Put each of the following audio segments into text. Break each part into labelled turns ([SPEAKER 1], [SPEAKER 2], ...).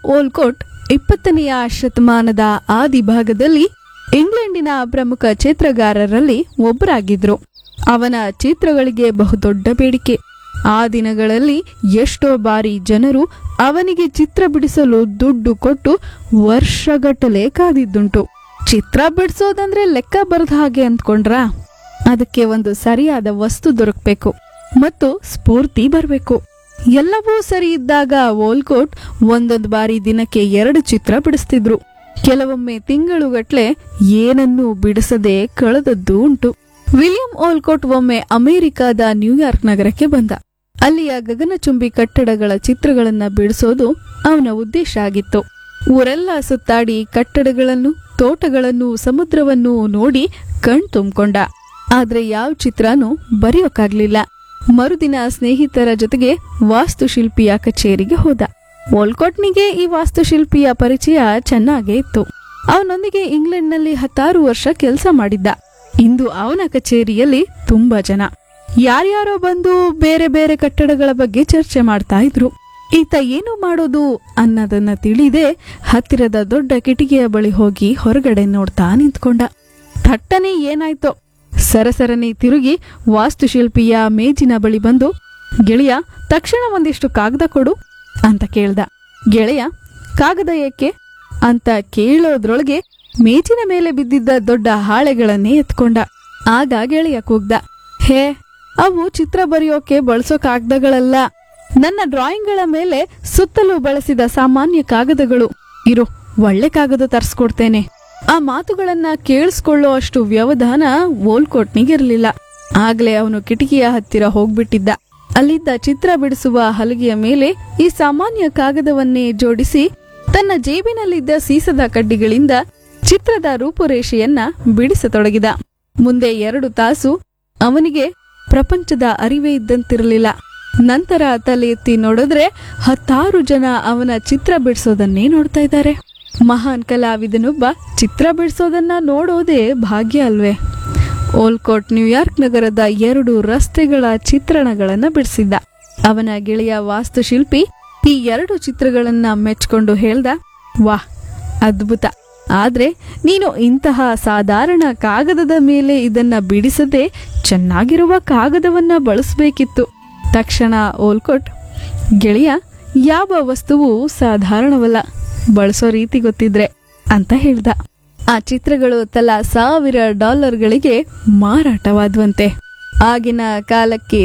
[SPEAKER 1] ಓಲ್ಕೋಟ್ 20ನೇ ಶತಮಾನದ ಆದಿಭಾಗದಲ್ಲಿ ಇಂಗ್ಲೆಂಡಿನ ಪ್ರಮುಖ ಚಿತ್ರಗಾರರಲ್ಲಿ ಒಬ್ಬರಾಗಿದ್ರು. ಅವನ ಚಿತ್ರಗಳಿಗೆ ಬಹುದೊಡ್ಡ ಬೇಡಿಕೆ. ಆ ದಿನಗಳಲ್ಲಿ ಎಷ್ಟೋ ಬಾರಿ ಜನರು ಅವನಿಗೆ ಚಿತ್ರ ಬಿಡಿಸಲು ದುಡ್ಡು ಕೊಟ್ಟು ವರ್ಷಗಟ್ಟಲೆ ಕಾದಿದ್ದುಂಟು. ಚಿತ್ರ ಬಿಡಿಸೋದಂದ್ರೆ ಲೆಕ್ಕ ಬರದ ಹಾಗೆ ಅಂದ್ಕೊಂಡ್ರಾ? ಅದಕ್ಕೆ ಒಂದು ಸರಿಯಾದ ವಸ್ತು ದೊರಕಬೇಕು ಮತ್ತು ಸ್ಫೂರ್ತಿ ಬರಬೇಕು. ಎಲ್ಲವೂ ಸರಿ ಇದ್ದಾಗ ಓಲ್ಕೋಟ್ ಒಂದೊಂದು ಬಾರಿ ದಿನಕ್ಕೆ 2 ಚಿತ್ರ ಬಿಡಿಸ್ತಿದ್ರು. ಕೆಲವೊಮ್ಮೆ ತಿಂಗಳುಗಟ್ಲೆ ಏನನ್ನೂ ಬಿಡಿಸದೆ ಕಳೆದದ್ದು ಉಂಟು. ವಿಲಿಯಂ ಓಲ್ಕೋಟ್ ಒಮ್ಮೆ ಅಮೆರಿಕಾದ ನ್ಯೂಯಾರ್ಕ್ ನಗರಕ್ಕೆ ಬಂದ. ಅಲ್ಲಿಯ ಗಗನಚುಂಬಿ ಕಟ್ಟಡಗಳ ಚಿತ್ರಗಳನ್ನ ಬಿಡಿಸೋದು ಅವನ ಉದ್ದೇಶ ಆಗಿತ್ತು. ಊರೆಲ್ಲ ಸುತ್ತಾಡಿ ಕಟ್ಟಡಗಳನ್ನು, ತೋಟಗಳನ್ನು, ಸಮುದ್ರವನ್ನು ನೋಡಿ ಕಣ್ ತುಂಬಿಕೊಂಡ. ಆದ್ರೆ ಯಾವ ಚಿತ್ರನೂ ಬರೆಯೋಕ್ಕಾಗ್ಲಿಲ್ಲ. ಮರುದಿನ ಸ್ನೇಹಿತರ ಜೊತೆಗೆ ವಾಸ್ತುಶಿಲ್ಪಿಯ ಕಚೇರಿಗೆ ಹೋದ. ಓಲ್ಕೋಟ್ನಿಗೆ ಈ ವಾಸ್ತುಶಿಲ್ಪಿಯ ಪರಿಚಯ ಚೆನ್ನಾಗೇ ಇತ್ತು. ಅವನೊಂದಿಗೆ ಇಂಗ್ಲೆಂಡ್ನಲ್ಲಿ 10 ವರ್ಷ ಕೆಲಸ ಮಾಡಿದ್ದ. ಇಂದು ಅವನ ಕಚೇರಿಯಲ್ಲಿ ತುಂಬಾ ಜನ, ಯಾರ್ಯಾರೋ ಬಂದು ಬೇರೆ ಬೇರೆ ಕಟ್ಟಡಗಳ ಬಗ್ಗೆ ಚರ್ಚೆ ಮಾಡ್ತಾ ಇದ್ರು. ಈತ ಏನು ಮಾಡೋದು ಅನ್ನೋದನ್ನ ತಿಳಿದೇ ಹತ್ತಿರದ ದೊಡ್ಡ ಕಿಟಿಕಿಯ ಬಳಿ ಹೋಗಿ ಹೊರಗಡೆ ನೋಡ್ತಾ ನಿಂತ್ಕೊಂಡ. ಥಟ್ಟನೆ ಏನಾಯ್ತೋ ಸರಸರನೆ ತಿರುಗಿ ವಾಸ್ತುಶಿಲ್ಪಿಯ ಮೇಜಿನ ಬಳಿ ಬಂದು, ಗೆಳೆಯ, ತಕ್ಷಣ ಒಂದಿಷ್ಟು ಕಾಗದ ಕೊಡು ಅಂತ ಕೇಳ್ದ. ಗೆಳೆಯ, ಕಾಗದ ಏಕೆ ಅಂತ ಕೇಳೋದ್ರೊಳಗೆ ಮೇಜಿನ ಮೇಲೆ ಬಿದ್ದಿದ್ದ ದೊಡ್ಡ ಹಾಳೆಗಳನ್ನೇ ಎತ್ಕೊಂಡ. ಆಗ ಗೆಳೆಯ ಕೂಗ್ದ, ಹೇ, ಅವು ಚಿತ್ರ ಬರೆಯೋಕೆ ಬಳಸೋ ಕಾಗದಗಳಲ್ಲ, ನನ್ನ ಡ್ರಾಯಿಂಗ್ಗಳ ಮೇಲೆ ಸುತ್ತಲೂ ಬಳಸಿದ ಸಾಮಾನ್ಯ ಕಾಗದಗಳು. ಇರು, ಒಳ್ಳೆ ಕಾಗದ ತರಿಸ್ಕೊಡ್ತೇನೆ. ಆ ಮಾತುಗಳನ್ನ ಕೇಳಿಸ್ಕೊಳ್ಳೋ ಅಷ್ಟು ವ್ಯವಧಾನ ಓಲ್ಕೋಟ್ನಿಗಿರ್ಲಿಲ್ಲ. ಆಗ್ಲೇ ಅವನು ಕಿಟಕಿಯ ಹತ್ತಿರ ಹೋಗ್ಬಿಟ್ಟಿದ್ದ. ಅಲ್ಲಿದ್ದ ಚಿತ್ರ ಬಿಡಿಸುವ ಹಲಗೆಯ ಮೇಲೆ ಈ ಸಾಮಾನ್ಯ ಕಾಗದವನ್ನೇ ಜೋಡಿಸಿ ತನ್ನ ಜೇಬಿನಲ್ಲಿದ್ದ ಸೀಸದ ಕಡ್ಡಿಗಳಿಂದ ಚಿತ್ರದ ರೂಪುರೇಷೆಯನ್ನ ಬಿಡಿಸತೊಡಗಿದ. ಮುಂದೆ 2 ತಾಸು ಅವನಿಗೆ ಪ್ರಪಂಚದ ಅರಿವೇ ಇದ್ದಂತಿರಲಿಲ್ಲ. ನಂತರ ತಲೆ ಎತ್ತಿ ನೋಡಿದ್ರೆ 10 ಜನ ಅವನ ಚಿತ್ರ ಬಿಡಿಸೋದನ್ನೇ ನೋಡ್ತಾ ಇದ್ದಾರೆ. ಮಹಾನ್ ಕಲಾವಿದನೊಬ್ಬ ಚಿತ್ರ ಬಿಡಿಸೋದನ್ನ ನೋಡೋದೇ ಭಾಗ್ಯ ಅಲ್ವೇ? ಓಲ್ಕೋಟ್ ನ್ಯೂಯಾರ್ಕ್ ನಗರದ 2 ರಸ್ತೆಗಳ ಚಿತ್ರಣಗಳನ್ನ ಬಿಡಿಸಿದ್ದ. ಅವನ ಗೆಳೆಯ ವಾಸ್ತುಶಿಲ್ಪಿ ಈ 2 ಚಿತ್ರಗಳನ್ನ ಮೆಚ್ಕೊಂಡು ಹೇಳ್ದ, ವಾಹ್, ಅದ್ಭುತ. ಆದ್ರೆ ನೀನು ಇಂತಹ ಸಾಧಾರಣ ಕಾಗದದ ಮೇಲೆ ಇದನ್ನ ಬಿಡಿಸದೆ ಚೆನ್ನಾಗಿರುವ ಕಾಗದವನ್ನ ಬಳಸಬೇಕಿತ್ತು. ತಕ್ಷಣ ಓಲ್ಕೋಟ್, ಗೆಳೆಯ, ಯಾವ ವಸ್ತುವು ಸಾಧಾರಣವಲ್ಲ, ಬಳಸೋ ರೀತಿ ಗೊತ್ತಿದ್ರೆ ಅಂತ ಹೇಳ್ದ. ಆ ಚಿತ್ರಗಳು ತಲಾ $1000ಗಳಿಗೆ ಮಾರಾಟವಾದ್ವಂತೆ. ಆಗಿನ ಕಾಲಕ್ಕೆ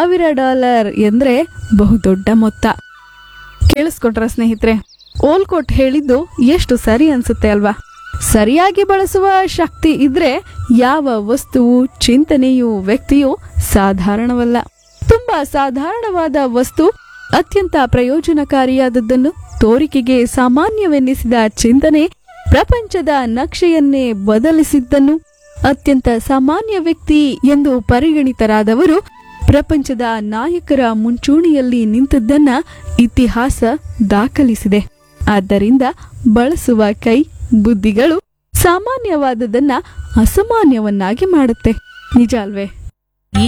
[SPEAKER 1] $1000 ಎಂದ್ರೆ ಬಹುದೊಡ್ಡ ಮೊತ್ತ. ಕೇಳಿಸ್ಕೊಟ್ರ ಸ್ನೇಹಿತರೆ? ಓಲ್ಕೋಟ್ ಹೇಳಿದ್ದು ಎಷ್ಟು ಸರಿ ಅನ್ಸುತ್ತೆ ಅಲ್ವಾ? ಸರಿಯಾಗಿ ಬಳಸುವ ಶಕ್ತಿ ಇದ್ರೆ ಯಾವ ವಸ್ತುವು, ಚಿಂತನೆಯು, ವ್ಯಕ್ತಿಯು ಸಾಧಾರಣವಲ್ಲ. ತುಂಬಾ ಸಾಧಾರಣವಾದ ವಸ್ತು ಅತ್ಯಂತ ಪ್ರಯೋಜನಕಾರಿಯಾದದ್ದನ್ನು, ತೋರಿಕೆಗೆ ಸಾಮಾನ್ಯವೆನ್ನಿಸಿದ ಚಿಂತನೆ ಪ್ರಪಂಚದ ನಕ್ಷೆಯನ್ನೇ ಬದಲಿಸಿದ್ದನ್ನು, ಅತ್ಯಂತ ಸಾಮಾನ್ಯ ವ್ಯಕ್ತಿ ಎಂದು ಪರಿಗಣಿತರಾದವರು ಪ್ರಪಂಚದ ನಾಯಕರ ಮುಂಚೂಣಿಯಲ್ಲಿ ನಿಂತದ್ದನ್ನ ಇತಿಹಾಸ ದಾಖಲಿಸಿದೆ. ಆದ್ದರಿಂದ ಬಳಸುವ ಕೈ, ಬುದ್ಧಿಗಳು ಸಾಮಾನ್ಯವಾದದನ್ನ ಅಸಾಮಾನ್ಯವನ್ನಾಗಿ ಮಾಡುತ್ತೆ. ನಿಜ ಅಲ್ವೇ?